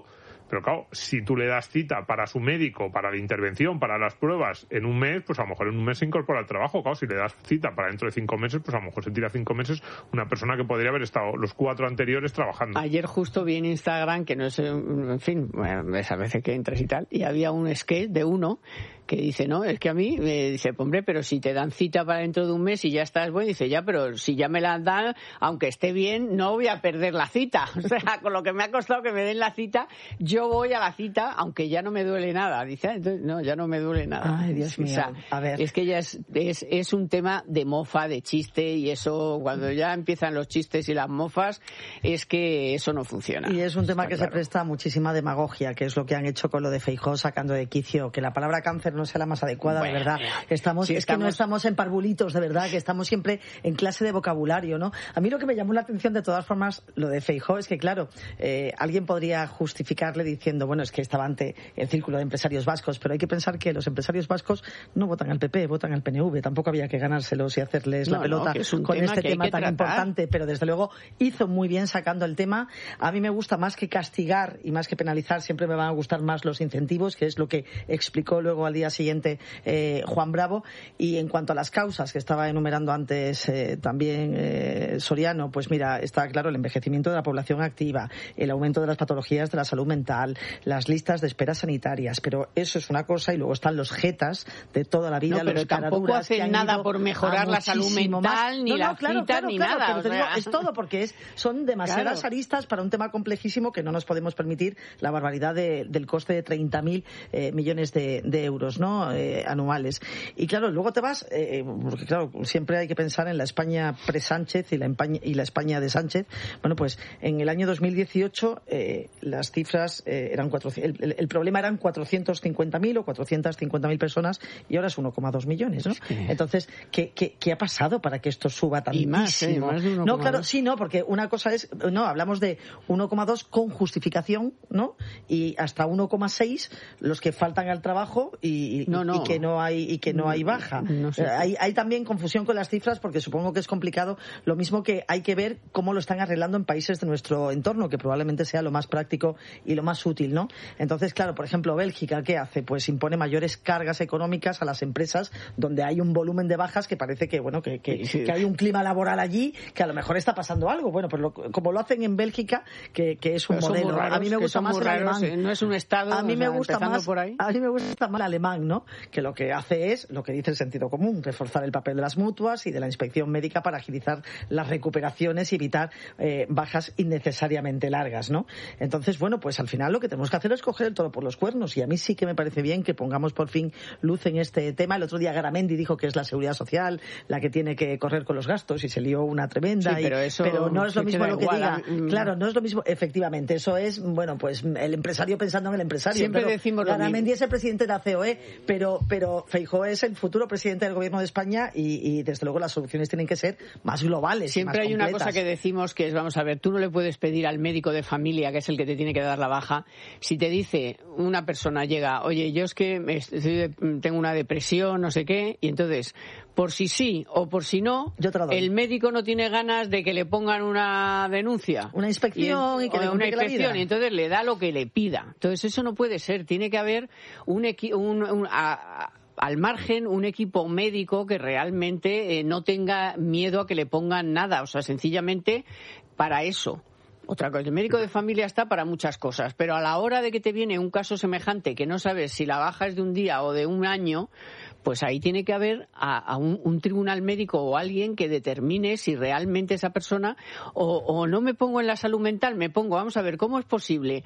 Pero claro, si tú le das cita para su médico, para la intervención, para las pruebas en un mes, pues a lo mejor en un mes se incorpora al trabajo. Claro, si le das cita para dentro de cinco meses, pues a lo mejor se tira cinco meses una persona que podría haber estado los cuatro anteriores trabajando. Ayer justo vi en Instagram, que no es, en fin, ves a veces que entras y tal, y había un sketch de uno que dice, no, es que a mí, me dice, hombre, pero si te dan cita para dentro de un mes y ya estás bueno, dice, ya, pero si ya me la dan, aunque esté bien, no voy a perder la cita. O sea, con lo que me ha costado que me den la cita, yo voy a la cita, aunque ya no me duele nada. Dice, entonces, no, ya no me duele nada. Ay, Dios mío. O sea, a ver. Es que ya es, es, es un tema de mofa, de chiste, y eso, cuando ya empiezan los chistes y las mofas, es que eso no funciona. Y es un tema Está que claro. se presta a muchísima demagogia, que es lo que han hecho con lo de Feijóo, sacando de quicio, que la palabra cáncer no sea la más adecuada, bueno, de verdad. Estamos, si es estamos... que no estamos en parvulitos, de verdad, que estamos siempre en clase de vocabulario, ¿no? A mí lo que me llamó la atención, de todas formas, lo de Feijóo, es que, claro, eh, alguien podría justificarle diciendo, bueno, es que estaba ante el círculo de empresarios vascos, pero hay que pensar que los empresarios vascos no votan al P P, votan al P N V, tampoco había que ganárselos y hacerles no, la pelota no, con tema este tema tan tratar. importante, pero desde luego hizo muy bien sacando el tema. A mí me gusta más que castigar y más que penalizar, siempre me van a gustar más los incentivos, que es lo que explicó luego al día siguiente eh, Juan Bravo. Y en cuanto a las causas que estaba enumerando antes eh, también eh, Soriano, pues mira, está claro el envejecimiento de la población activa, el aumento de las patologías de la salud mental, las listas de espera sanitarias, pero eso es una cosa, y luego están los jetas de toda la vida, no, pero los tampoco hacen nada por mejorar la salud mental, más. ni no, no, la claro, cita, claro, ni claro, nada. Pero O te sea... digo, es todo, porque es, son demasiadas claro. aristas para un tema complejísimo que no nos podemos permitir la barbaridad de, del coste de treinta mil eh, millones de, de euros, ¿no? Eh, anuales. Y claro, luego te vas, eh, porque claro, siempre hay que pensar en la España pre-Sánchez y la, España, y la España de Sánchez. Bueno, pues en el año dos mil dieciocho eh, las cifras eh, eran cuatrocientos, el, el problema eran cuatrocientos cincuenta mil o cuatrocientas cincuenta mil personas, y ahora es uno coma dos millones, ¿no? Sí. Entonces, ¿qué, qué, ¿qué ha pasado para que esto suba tantísimo? Y más, ¿eh? Más de uno coma dos. No, claro, sí, no, porque una cosa es, no, hablamos de uno coma dos con justificación, ¿no? Y hasta uno coma seis los que faltan al trabajo y, no, no. y que no hay y que no hay baja. No sé. hay, hay también confusión con las cifras, porque supongo que es complicado. Lo mismo que hay que ver cómo lo están arreglando en países de nuestro entorno, que probablemente sea lo más práctico y lo más útil, ¿no? Entonces, claro, por ejemplo, Bélgica, ¿qué hace? Pues impone mayores cargas económicas a las empresas donde hay un volumen de bajas que parece que, bueno, que, que, sí. que hay un clima laboral allí que a lo mejor está pasando algo. Bueno, pues lo, como lo hacen en Bélgica, que, que es un Pero modelo. Raros, a mí me gusta más el alemán. No es un estado. A mí o me sea, gusta más. Por ahí. A mí me gusta más el alemán, ¿no? Que lo que hace es lo que dice el sentido común, reforzar el papel de las mutuas y de la inspección médica para agilizar las recuperaciones y evitar eh, bajas innecesariamente largas, ¿no? Entonces, bueno, pues al final lo que tenemos que hacer es coger el toro por los cuernos, y a mí sí que me parece bien que pongamos por fin luz en este tema. El otro día Garamendi dijo que es la seguridad social la que tiene que correr con los gastos, y se lió una tremenda. Sí, pero, eso y, pero no es lo mismo lo que igual. diga. Claro, no es lo mismo, efectivamente. Eso es, bueno, pues el empresario pensando en el empresario. Siempre pero decimos lo Garamendi mismo. es el presidente de la C O E, pero, pero Feijóo es el futuro presidente del gobierno de España, y, y desde luego las soluciones tienen que ser más globales. Siempre y más hay completas. una cosa que decimos, que es, vamos a ver, tú no le puedes pedir al médico de familia, que es el que te tiene que dar la baja, si te dice una persona, llega, oye, yo es que estoy de, tengo una depresión, no sé qué, y entonces, por si sí o por si no, el médico no tiene ganas de que le pongan una denuncia. Una inspección y, y que le una inspección la vida. Y entonces le da lo que le pida. Entonces eso no puede ser. Tiene que haber un, equi un, un a, a, al margen un equipo médico que realmente eh, no tenga miedo a que le pongan nada. O sea, sencillamente para eso. Otra cosa, el médico de familia está para muchas cosas, pero a la hora de que te viene un caso semejante que no sabes si la baja es de un día o de un año, pues ahí tiene que haber a, a un, un tribunal médico o alguien que determine si realmente esa persona, o, o no me pongo en la salud mental, me pongo, vamos a ver, ¿cómo es posible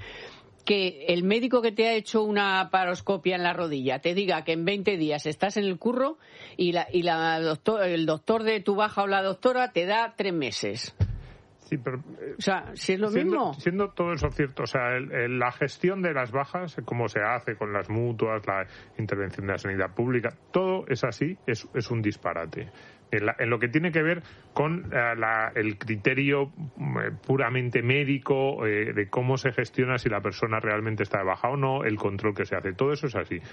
que el médico que te ha hecho una paroscopia en la rodilla te diga que en veinte días estás en el curro y, la, y la doctor, el doctor de tu baja o la doctora te da tres meses? Sí, pero, eh, o sea, si es lo siendo, mismo. Siendo todo eso cierto, o sea, el, el, la gestión de las bajas, cómo se hace con las mutuas, la intervención de la sanidad pública, todo es así, es, es un disparate. En, la, en lo que tiene que ver con eh, la, el criterio eh, puramente médico eh, de cómo se gestiona si la persona realmente está de baja o no, el control que se hace, todo eso es así.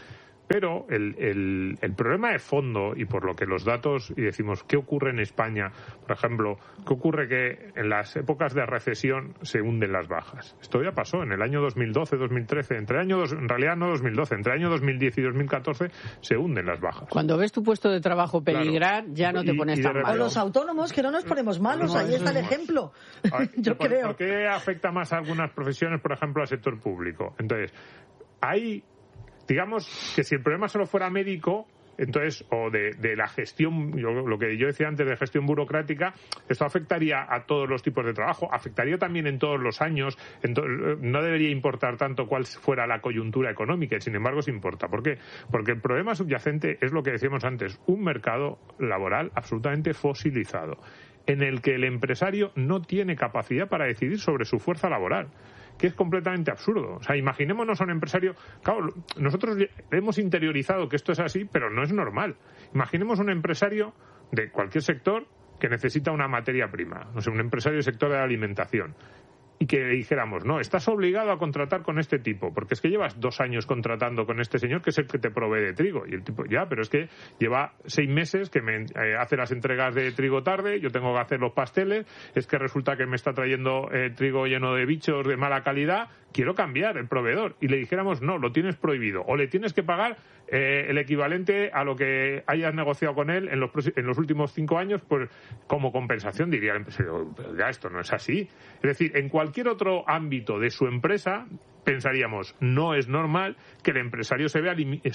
Pero el, el, el problema de fondo, y por lo que los datos, y decimos, ¿qué ocurre en España? Por ejemplo, ¿qué ocurre que en las épocas de recesión se hunden las bajas? Esto ya pasó en el año dos mil doce, dos mil trece, entre años, en realidad no dos mil doce, entre el año dos mil diez y dos mil catorce se hunden las bajas. Cuando ves tu puesto de trabajo peligrar, claro, ya no te pones y, y tan mal. O los autónomos, que no nos ponemos malos, no, ahí está el ejemplo. Ver, Yo por, creo. ¿Por qué afecta más a algunas profesiones, por ejemplo, al sector público? Entonces, hay... Digamos que si el problema solo fuera médico, entonces, o de, de la gestión, yo, lo que yo decía antes de gestión burocrática, esto afectaría a todos los tipos de trabajo, afectaría también en todos los años, en to, no debería importar tanto cuál fuera la coyuntura económica, y sin embargo sí importa. ¿Por qué? Porque el problema subyacente es lo que decíamos antes, un mercado laboral absolutamente fosilizado, en el que el empresario no tiene capacidad para decidir sobre su fuerza laboral, que es completamente absurdo. O sea, imaginémonos a un empresario... Claro, nosotros hemos interiorizado que esto es así, pero no es normal. Imaginemos un empresario de cualquier sector que necesita una materia prima. O sea, un empresario del sector de la alimentación. Y que le dijéramos, no, estás obligado a contratar con este tipo, porque es que llevas dos años contratando con este señor que es el que te provee de trigo. Y el tipo, ya, pero es que lleva seis meses que me eh, hace las entregas de trigo tarde, yo tengo que hacer los pasteles, es que resulta que me está trayendo eh, trigo lleno de bichos de mala calidad, quiero cambiar el proveedor. Y le dijéramos, no, lo tienes prohibido, o le tienes que pagar eh, el equivalente a lo que hayas negociado con él en los, en los últimos cinco años, pues como compensación, diría el empresario, pero ya esto no es así. Es decir, en cualquier otro ámbito de su empresa pensaríamos, no es normal que el empresario se vea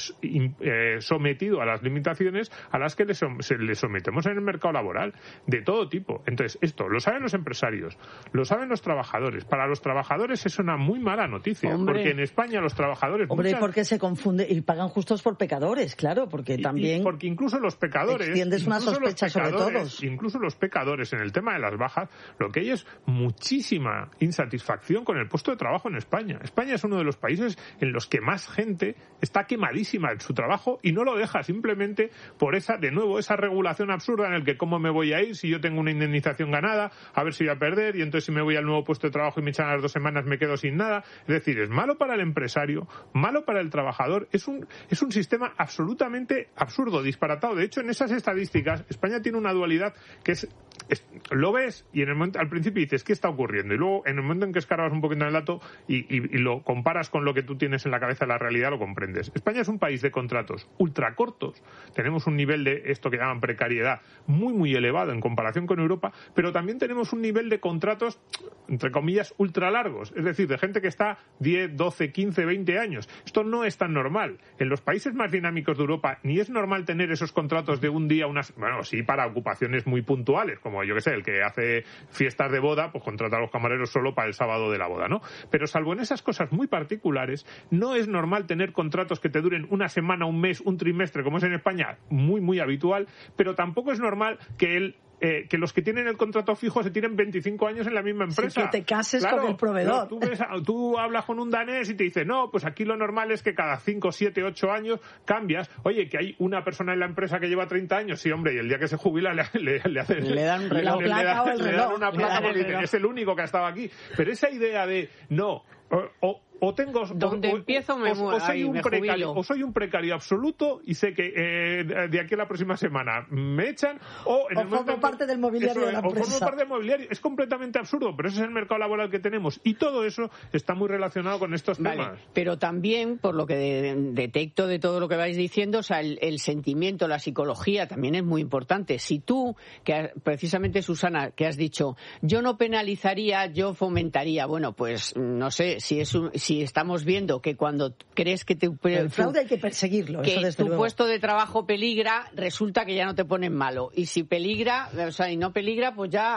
eh, sometido a las limitaciones a las que le, som se le sometemos en el mercado laboral, de todo tipo. Entonces, esto lo saben los empresarios, lo saben los trabajadores. Para los trabajadores es una muy mala noticia, Hombre. porque en España los trabajadores... Hombre, muchas... porque se confunde y pagan justos por pecadores, claro, porque y, también... Y porque incluso los pecadores... Extiendes una sospecha sobre todos. Incluso los pecadores, en el tema de las bajas, lo que hay es muchísima insatisfacción con el puesto de trabajo en España. España es uno de los países en los que más gente está quemadísima en su trabajo y no lo deja simplemente por esa, de nuevo, esa regulación absurda en el que cómo me voy a ir si yo tengo una indemnización ganada, a ver si voy a perder, y entonces si me voy al nuevo puesto de trabajo y me echan a las dos semanas me quedo sin nada. Es decir, es malo para el empresario, malo para el trabajador, es un, es un sistema absolutamente absurdo, disparatado. De hecho, en esas estadísticas, España tiene una dualidad que es, es lo ves y en el momento, al principio dices, ¿qué está ocurriendo? Y luego, en el momento en que escarbas un poquito en el dato y, y, y lo comparas con lo que tú tienes en la cabeza de la realidad, lo comprendes. España es un país de contratos ultra cortos. Tenemos un nivel de esto que llaman precariedad muy, muy elevado en comparación con Europa, pero también tenemos un nivel de contratos, entre comillas, ultra largos. Es decir, de gente que está diez, doce, quince, veinte años. Esto no es tan normal. En los países más dinámicos de Europa ni es normal tener esos contratos de un día, unas, bueno, sí para ocupaciones muy puntuales, como yo que sé, el que hace fiestas de boda, pues contrata a los camareros solo para el sábado de la boda, ¿no? Pero salvo en esas cosas muy particulares, no es normal tener contratos que te duren una semana, un mes, un trimestre, como es en España, muy, muy habitual, pero tampoco es normal que el Eh, que los que tienen el contrato fijo se tienen veinticinco años en la misma empresa. Sí, que te cases claro, con el proveedor. Tú, ves, tú hablas con un danés y te dice, no, pues aquí lo normal es que cada cinco, siete, ocho años cambias. Oye, que hay una persona en la empresa que lleva treinta años, sí, hombre, y el día que se jubila le, le, le, hacen, le dan un reloj. Le, le, le, placa o el le reloj. dan una placa porque dicen, es el único que ha estado aquí. Pero esa idea de, no, o, o O tengo donde o, empiezo me, o, o soy ahí, un me precario, jubilo. o soy un precario absoluto y sé que eh, de aquí a la próxima semana me echan o en o el formo parte del mobiliario eso, de la o empresa. formo parte del mobiliario. Es completamente absurdo, pero ese es el mercado laboral que tenemos y todo eso está muy relacionado con estos vale, temas. Pero también, por lo que de, detecto de todo lo que vais diciendo, o sea, el, el sentimiento, la psicología también es muy importante. Si tú, que precisamente Susana, que has dicho, yo no penalizaría, yo fomentaría, bueno, pues no sé, si es un, si estamos viendo que cuando crees que te, el fraude hay que perseguirlo, que eso desde tu luego. puesto de trabajo peligra, resulta que ya no te ponen malo, y si peligra, o sea, y no peligra, pues ya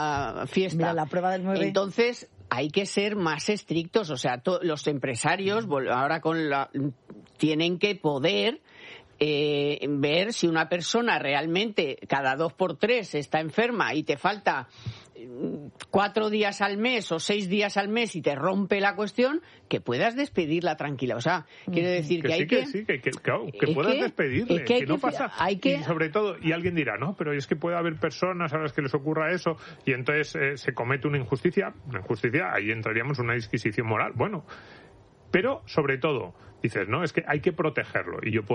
a fiesta. Mira, la prueba del nueve. Entonces hay que ser más estrictos, o sea, los empresarios ahora con la, tienen que poder eh, ver si una persona realmente cada dos por tres está enferma y te falta cuatro días al mes o seis días al mes y te rompe la cuestión, que puedas despedirla tranquila. O sea, quiero decir que, que hay sí, que... que sí, que, que, claro, que puedas que, despedirle, es que, hay que no que, pasa... Hay que... Y sobre todo, y alguien dirá, no, pero es que puede haber personas a las que les ocurra eso y entonces eh, se comete una injusticia. Una injusticia, ahí entraríamos en una disquisición moral. Bueno, Pero, sobre todo, dices, no, es que hay que protegerlo. Y yo puedo